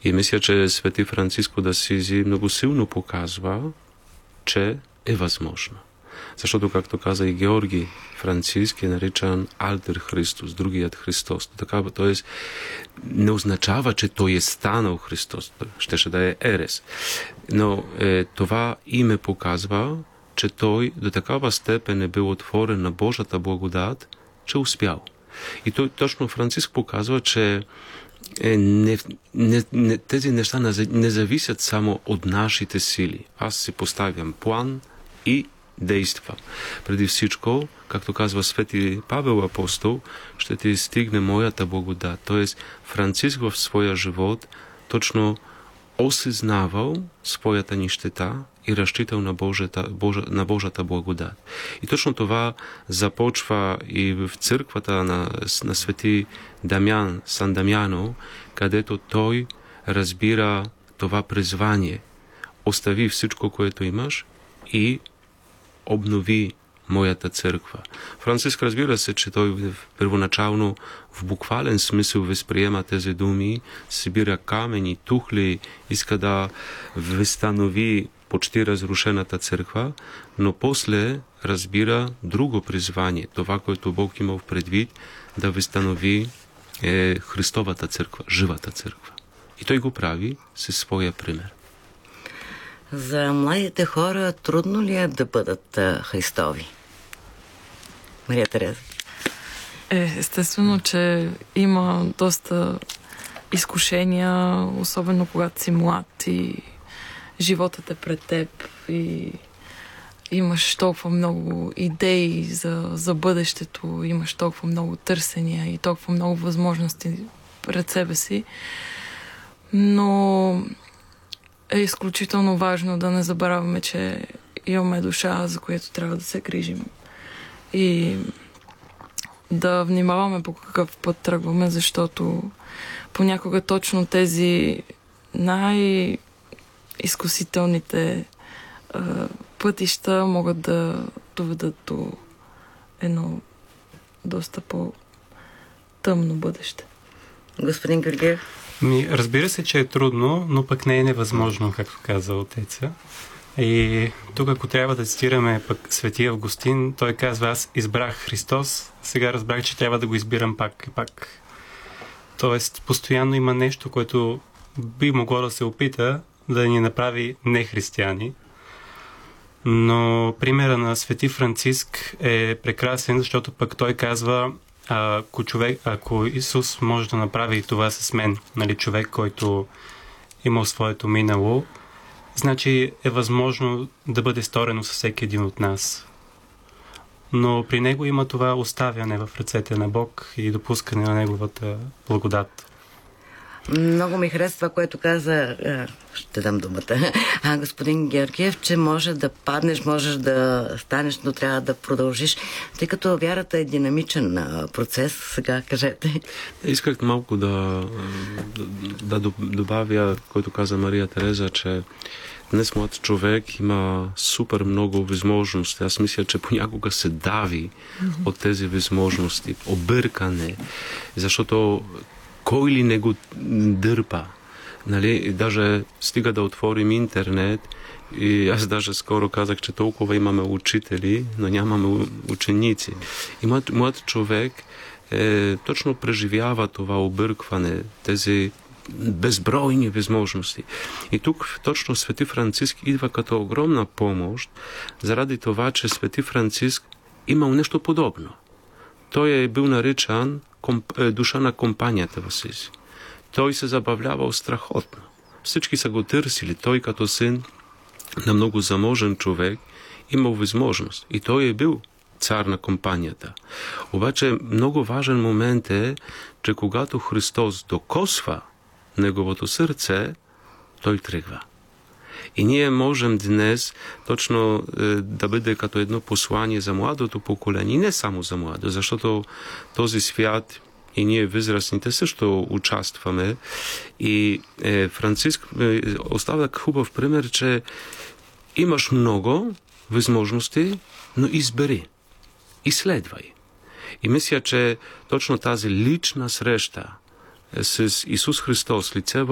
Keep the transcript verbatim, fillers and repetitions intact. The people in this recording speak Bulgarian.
И мисля, че Свети Франциск от Асизи много силно показва, че е възможно. Защото, както каза и Георги Франциск, е наричан Альтер Христос, другият Христос. Така, т.е. не означава, че той е станал Христос. Щеше да е Ерес. Но е, това име показва, че той до такава степен е бил отворен на Божията благодат, че успял. И той, точно Франциск показва, че е, не, не, не, тези неща не зависят само от нашите сили. Аз си поставям план и действа. Преди всичко, както казва Свети Павел Апостол, ще ти стигне моята благодат. Тоест, Франциск в своя живот точно осъзнавал своята нищета и разчитал на Божията, Божа, на Божията благодат. И точно това започва и в църквата на, на Свети Дамян, Сан Дамяно, където той разбира това призвание. Остави всичко, което имаш и обнови моята църква. Франциск, разбира се, че той първоначално в буквален смисъл възприема тези думи, събира камъни, тухли, иска да възстанови почти разрушената църква, но после разбира друго призвание, това, което Бог имал в предвид, да възстанови е Христовата църква, живата църква. И той го прави със своя пример. За младите хора трудно ли е да бъдат а, Христови? Мария Тереза. Е, естествено, че има доста изкушения, особено когато си млад и животът е пред теб и имаш толкова много идеи за, за бъдещето, имаш толкова много търсения и толкова много възможности пред себе си. Но е изключително важно да не забравяме, че имаме душа, за която трябва да се грижим. И да внимаваме по какъв път тръгваме, защото понякога точно тези най-изкусителните а, пътища могат да доведат до едно доста по-тъмно бъдеще. Господин Георгиев? Ми, разбира се, че е трудно, но пък не е невъзможно, както каза отеца. И тук, ако трябва да цитираме пък Свети Августин, той казва: аз избрах Христос, сега разбрах, че трябва да го избирам пак и пак. Тоест, постоянно има нещо, което би могло да се опита да ни направи нехристияни. Но примера на Свети Франциск е прекрасен, защото пък той казва: ако, човек, ако Исус може да направи и това с мен, нали, човек, който имал своето минало, значи е възможно да бъде сторено със всеки един от нас. Но при него има това оставяне в ръцете на Бог и допускане на неговата благодат. Много ми харесва, което каза, ще дам думата, а, господин Георгиев, че може да паднеш, можеш да станеш, но трябва да продължиш, тъй като вярата е динамичен процес. Сега кажете. Исках малко да, да, да добавя, който каза Мария Тереза, че днес млад човек има супер много възможности. Аз мисля, че понякога се дави mm-hmm. от тези възможности. Объркане. Защото кой ли не го дърпа? Нали? Даже стига да отворим интернет и аз даже скоро казах, че толкова имаме учители, но нямаме ученици. И млад, млад човек е, точно преживява това объркване, тези безбройни възможности. И тук точно Свети Франциск идва като огромна помощ, заради това, че Свети Франциск имал нещо подобно. Той е бил наричан душа на компанията в Асизи. Той се забавлявал страхотно. Всички са го търсили. Той като син на много заможен човек имал възможност. И той е бил цар на компанията. Обаче много важен момент е, че когато Христос докосва неговото сърце, той тръгва. И ние можем днес точно е, да бъде като едно послание за младото поколение, и не само за младо, защото този свят и ние възрастните също участваме. И е, Франциск е, оставя хубав пример, че имаш много възможности, но избери, изследвай. И мисля, че точно тази лична среща с Исус Христос лице в